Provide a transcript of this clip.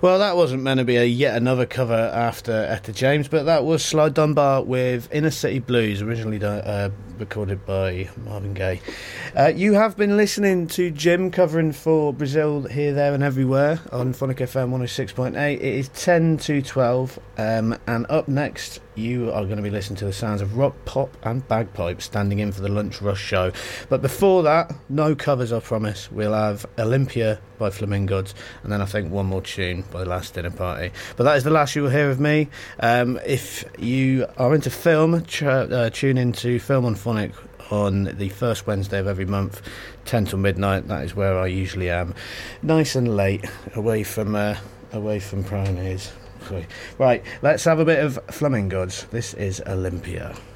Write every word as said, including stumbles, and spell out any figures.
Well, that wasn't meant to be a yet another cover after Etta James, but that was Sly Dunbar with Inner City Blues, originally done, uh, recorded by Marvin Gaye. Uh, you have been listening to Jim covering for Brazil Here, There and Everywhere on Phonic F M one oh six point eight. It is ten to twelve, um, and up next you are going to be listening to the sounds of rock, pop and bagpipes standing in for the Lunch Rush show. But before that, no covers, I promise. We'll have Olympia by Flamingods, and then I think one more tune by Last Dinner Party. But that is the last you will hear of me. Um, if you are into film, ch- uh, tune in to Film on Phonic on the first Wednesday of every month, ten till midnight. That is where I usually am, nice and late, away from uh, away from Pioneers. Right, let's have a bit of Flamingods. This is Olympia.